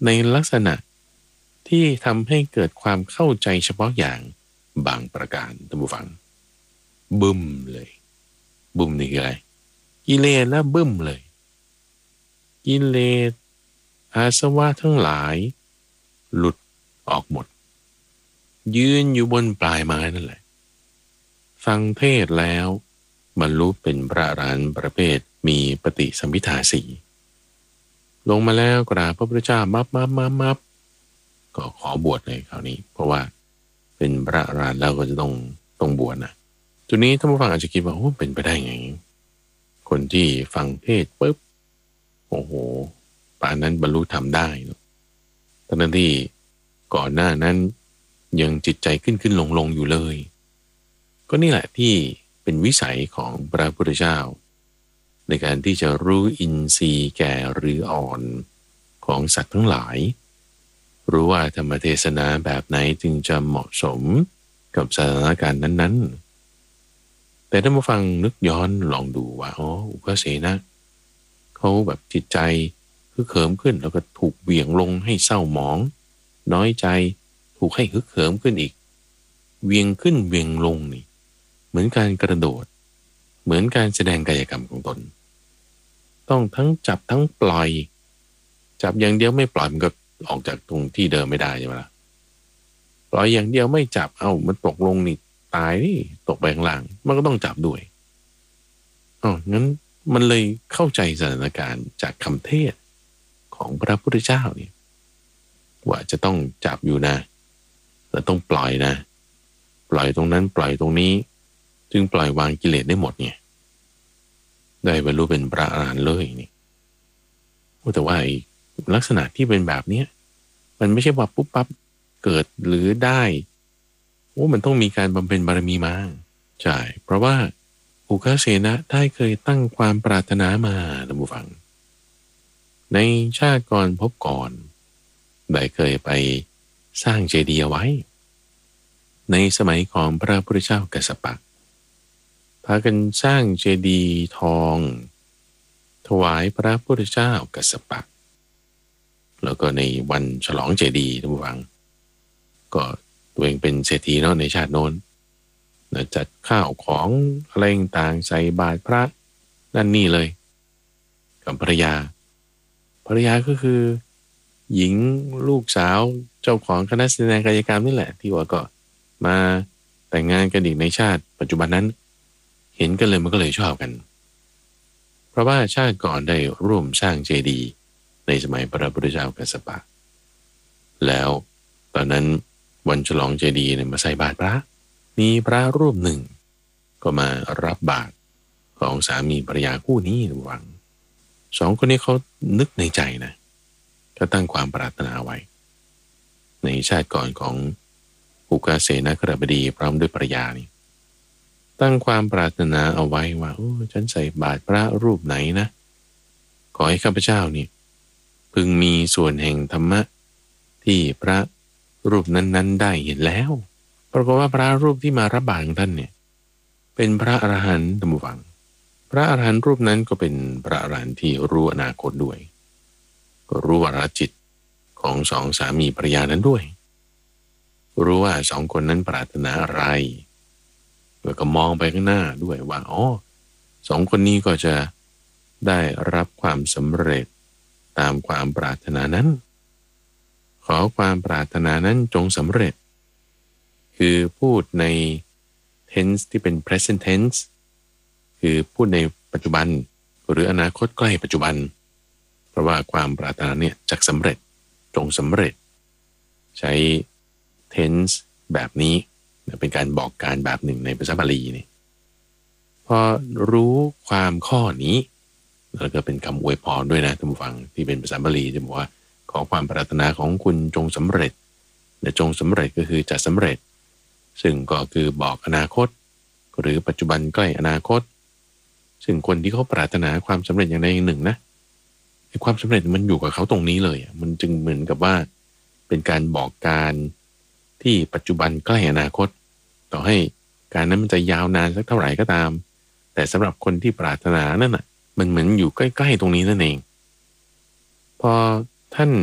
ในลักษณะที่ทำให้เกิดความเข้าใจเฉพาะอย่างบางประการท่านผู้ฟังบึ้มเลยบึ้มนี่คืออะไรกิเลสแล้วบึ้มเลยกิเลสอาสวะทั้งหลายหลุดออกหมดยืนอยู่บนปลายไม้นั่นแหละฟังเทศแล้วบรรลุเป็นพระอรหันต์ประเภทมีปฏิสัมภิทาสี่ลงมาแล้วกราบพระพุทธเจ้ามับก็ขอบวชเลยคราวนี้เพราะว่าเป็นพระอรหันต์แล้วก็จะต้องบวชนะจุดนี้ท่านผู้ฟังอาจจะคิดว่าโอ้เป็นไปได้ไงคนที่ฟังเทศปุ๊บโอ้โหป่านนั้นบรรลุธรรมได้ทั้งที่ก่อนหน้านั้นยังจิตใจขึ้นลงอยู่เลยก็นี่แหละที่เป็นวิสัยของพระพุทธเจ้าในการที่จะรู้อินทรีย์แก่หรืออ่อนของสัตว์ทั้งหลายรู้ว่าธรรมเทศนาแบบไหนจึงจะเหมาะสมกับสถานการณ์นั้นๆแต่ถ้ามาฟังนึกย้อนลองดูว่าอุปเสนะเขาแบบจิตใจฮึกเหิมขึ้นแล้วก็ถูกเหวี่ยงลงให้เศร้าหมองน้อยใจถูกให้ฮึกเหิมขึ้นอีกเวียงขึ้นเวียงลงนี่เหมือนการกระโดดเหมือนการแสดงกายกรรมของตนต้องทั้งจับทั้งปล่อยจับอย่างเดียวไม่ปล่อยมันก็ออกจากตรงที่เดิมไม่ได้ใช่ไหมล่ะปล่อยอย่างเดียวไม่จับมันตกลงนี่ตายนี่ตกไปข้างล่างมันก็ต้องจับด้วยงั้นมันเลยเข้าใจสถานการณ์จากคำเทศของพระพุทธเจ้าเนี่ยว่าจะต้องจับอยู่นะแต่ต้องปล่อยนะปล่อยตรงนั้นปล่อยตรงนี้จึงปล่อยวางกิเลสได้หมดไงได้บรรลุเป็นพระอรหันต์เลยนี่แต่ว่าลักษณะที่เป็นแบบนี้มันไม่ใช่ว่าปุ๊บปั๊บเกิดหรือได้มันต้องมีการบำเพ็ญบารมีมาใช่เพราะว่าอุคเสนะได้เคยตั้งความปรารถนามาท่านผู้ฟังในชาติก่อนพบก่อนได้เคยไปสร้างเจดีย์เอาไว้ในสมัยของพระพุทธเจ้ากัสสปะพากันสร้างเจดีย์ทองถวายพระพุทธเจ้ากัสสปะแล้วก็ในวันฉลองเจดีย์ท่านผู้ฟังก็ตัวเองเป็นเศรษฐีเนาะในชาติโน้นจัดข้าวของอะไรต่างใส่บาตรพระนั่นนี่เลยกับภรรยาก็คือหญิงลูกสาวเจ้าของคณะแสดงกายกรรมนี่แหละที่ว่าก็มาแต่งงานกันอีกในชาติปัจจุบันนั้นเห็นกันเลยมันก็เลยชอบกันเพราะว่าชาติก่อนได้ร่วมสร้างเจดีย์ในสมัยพระพุทธเจ้ากัสสปะแล้วตอนนั้นวันฉลองเจดีย์เนี่ยมาใส่บาตรพระมีพระรูปหนึ่งก็มารับบาตรของสามีภรรยาคู่นี้หวังสองคนนี้เขานึกในใจนะก็ตั้งความปรารถนาไว้ในชาติก่อนของอุกาเสนกฤบดีพร้อมด้วยภรรยานี่ตั้งความปรารถนาเอาไว้ว่าฉันใส่บาตรพระรูปไหนนะขอให้ข้าพเจ้านี่พึงมีส่วนแห่งธรรมะที่พระรูปนั้นๆได้เห็นแล้วปรากฏว่าพระรูปที่มารับบาตรของท่านเนี่ยเป็นพระอรหันต์ท่านผู้ฟังพระอรหันต์รูปนั้นก็เป็นพระอรหันต์ที่รู้อนาคตด้วยก็รู้วาระจิตของสองสามีภรรยานั้นด้วยรู้ว่าสองคนนั้นปรารถนาอะไรแล้วก็มองไปข้างหน้าด้วยว่าสองคนนี้ก็จะได้รับความสำเร็จตามความปรารถนานั้นขอความปรารถนานั้นจงสำเร็จคือพูดใน tense ที่เป็น present tense คือพูดในปัจจุบันหรืออนาคตใกล้ปัจจุบันเพราะว่าความปรารถนาเนี่ยจะสำเร็จจงสำเร็จใช้ tense แบบนี้เป็นการบอกการแบบหนึ่งในภาษาบาลีนี่พอรู้ความข้อนี้แล้วก็เป็นคำอวยพรด้วยนะท่านผู้ฟังที่เป็นภาษาบาลีจะบอกว่าขอความปรารถนาของคุณจงสำเร็จและจงสำเร็จก็คือจะสำเร็จซึ่งก็คือบอกอนาคตหรือปัจจุบันใกล้อนาคตซึ่งคนที่เขาปรารถนาความสำเร็จอย่างใดอย่างหนึ่งนะความสำเร็จมันอยู่กับเขาตรงนี้เลยมันจึงเหมือนกับว่าเป็นการบอกการที่ปัจจุบันใกล้อนาคตต่อให้การนั้นมันจะยาวนานสักเท่าไหร่ก็ตามแต่สำหรับคนที่ปรารถนานั่นน่ะมันเหมือนอยู่ใกล้ๆตรงนี้นั่นเองพอท่าน